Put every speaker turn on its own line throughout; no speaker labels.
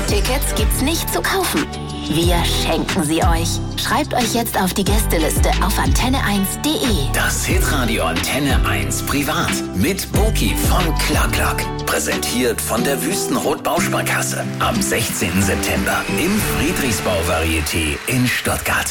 Tickets gibt's nicht zu kaufen. Wir schenken sie euch. Schreibt euch jetzt auf die Gästeliste auf antenne1.de.
Das Hitradio Antenne 1 Privat mit Boki von Clark. Präsentiert von der Wüstenrot-Bausparkasse. Am 16. September im Friedrichsbau-Varieté in Stuttgart.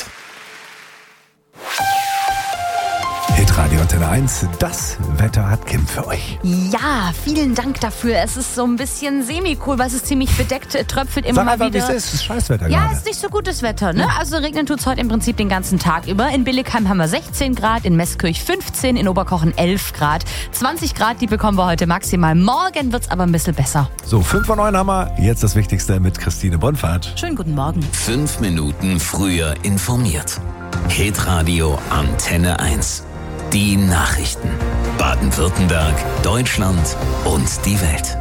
Hitradio Antenne 1, das Wetter hat Kim für euch.
Ja, vielen Dank dafür. Es ist so ein bisschen semi-cool, weil es ist ziemlich bedeckt, tröpfelt immer mal wieder.
Sag einfach, wie es ist Scheißwetter
Ja,
gerade.
ist nicht so gutes Wetter, ne? Also regnen tut's heute im Prinzip den ganzen Tag über. In Billigheim haben wir 16 Grad, in Meßkirch 15, in Oberkochen 11 Grad. 20 Grad, die bekommen wir heute maximal. Morgen wird's aber ein bisschen besser.
So, 5 von 9 haben wir. Jetzt das Wichtigste mit Christine Bonfahrt.
Schönen guten Morgen.
5 Minuten früher informiert. Hitradio Antenne 1. Die Nachrichten. Baden-Württemberg, Deutschland und die Welt.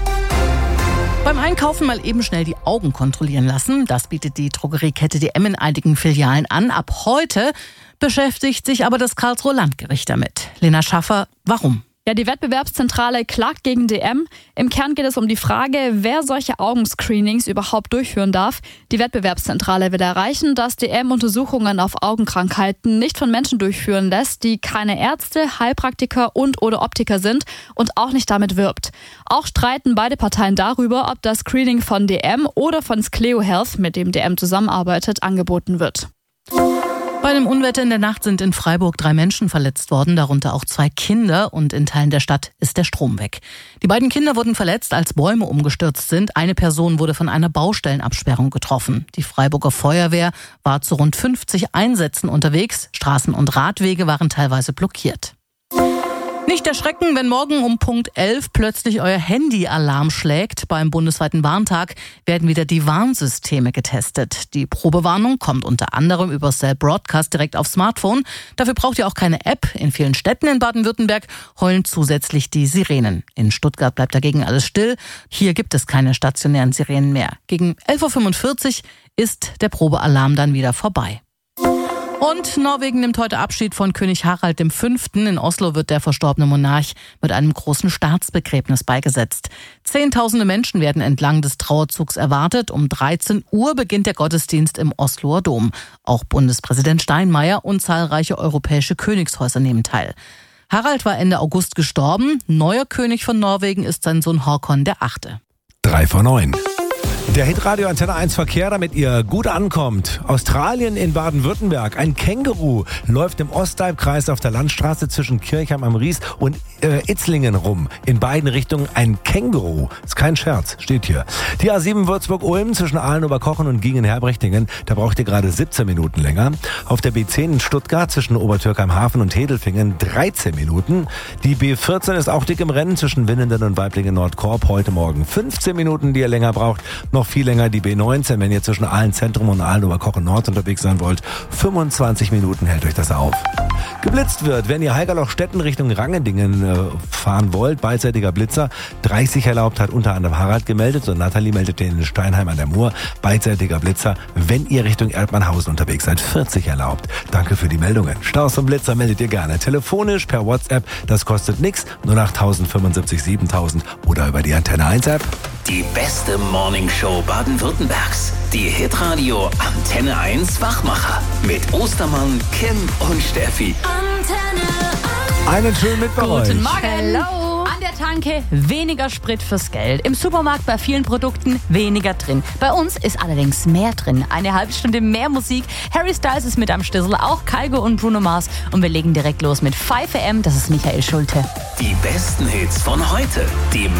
Beim Einkaufen mal eben schnell die Augen kontrollieren lassen. Das bietet die Drogeriekette DM in einigen Filialen an. Ab heute beschäftigt sich aber das Karlsruher Landgericht damit. Lena Schaffer, warum?
Ja, die Wettbewerbszentrale klagt gegen DM. Im Kern geht es um die Frage, wer solche Augenscreenings überhaupt durchführen darf. Die Wettbewerbszentrale will erreichen, dass DM Untersuchungen auf Augenkrankheiten nicht von Menschen durchführen lässt, die keine Ärzte, Heilpraktiker und/oder Optiker sind und auch nicht damit wirbt. Auch streiten beide Parteien darüber, ob das Screening von DM oder von Scleo Health, mit dem DM zusammenarbeitet, angeboten wird.
Bei einem Unwetter in der Nacht sind in Freiburg 3 Menschen verletzt worden, darunter auch 2 Kinder, und in Teilen der Stadt ist der Strom weg. Die beiden Kinder wurden verletzt, als Bäume umgestürzt sind. Eine Person wurde von einer Baustellenabsperrung getroffen. Die Freiburger Feuerwehr war zu rund 50 Einsätzen unterwegs. Straßen und Radwege waren teilweise blockiert. Nicht erschrecken, wenn morgen um Punkt 11 plötzlich euer Handy-Alarm schlägt. Beim bundesweiten Warntag werden wieder die Warnsysteme getestet. Die Probewarnung kommt unter anderem über Cell Broadcast direkt aufs Smartphone. Dafür braucht ihr auch keine App. In vielen Städten in Baden-Württemberg heulen zusätzlich die Sirenen. In Stuttgart bleibt dagegen alles still. Hier gibt es keine stationären Sirenen mehr. Gegen 11.45 Uhr ist der Probealarm dann wieder vorbei. Und Norwegen nimmt heute Abschied von König Harald V. In Oslo wird der verstorbene Monarch mit einem großen Staatsbegräbnis beigesetzt. Zehntausende Menschen werden entlang des Trauerzugs erwartet. Um 13 Uhr beginnt der Gottesdienst im Osloer Dom. Auch Bundespräsident Steinmeier und zahlreiche europäische Königshäuser nehmen teil. Harald war Ende August gestorben. Neuer König von Norwegen ist sein Sohn Håkon VIII.
3 von 9. Der Hitradio Antenne 1 Verkehr, damit ihr gut ankommt. Australien in Baden-Württemberg. Ein Känguru läuft im Ostalbkreis auf der Landstraße zwischen Kirchheim am Ries und Itzlingen rum. In beiden Richtungen ein Känguru. Ist kein Scherz, steht hier. Die A7 Würzburg-Ulm zwischen Aalen-Oberkochen und Gingen-Herbrechtingen. Da braucht ihr gerade 17 Minuten länger. Auf der B10 in Stuttgart zwischen Obertürkheim-Hafen und Hedelfingen 13 Minuten. Die B14 ist auch dick im Rennen zwischen Winnenden und Weiblingen-Nordkorp. Heute Morgen 15 Minuten, die ihr länger braucht. Noch viel länger die B19, wenn ihr zwischen Aalen-Zentrum und Aalen-Oberkochen Nord unterwegs sein wollt. 25 Minuten hält euch das auf. Geblitzt wird, wenn ihr Haigerloch-Stetten Richtung Rangendingen fahren wollt. Beidseitiger Blitzer. 30 erlaubt, hat unter anderem Harald gemeldet und Nathalie meldet den in Steinheim an der Mur. Beidseitiger Blitzer, wenn ihr Richtung Erdmannhausen unterwegs seid. 40 erlaubt. Danke für die Meldungen. Staus und Blitzer meldet ihr gerne. Telefonisch, per WhatsApp, das kostet nichts. Nur nach 1075 7000 oder über die Antenne 1 App.
Die beste Morningshow Baden-Württembergs. Die Hitradio Antenne 1 Wachmacher. Mit Ostermann, Kim und Steffi.
Antenne 1.
Einen schönen Mittwoch euch.
Guten Morgen.
Hello.
An der Tanke weniger Sprit fürs Geld. Im Supermarkt bei vielen Produkten weniger drin. Bei uns ist allerdings mehr drin. Eine halbe Stunde mehr Musik. Harry Styles ist mit am Stissel, auch Kygo und Bruno Mars. Und wir legen direkt los mit 5 AM. Das ist Michael Schulte.
Die besten Hits von heute. Die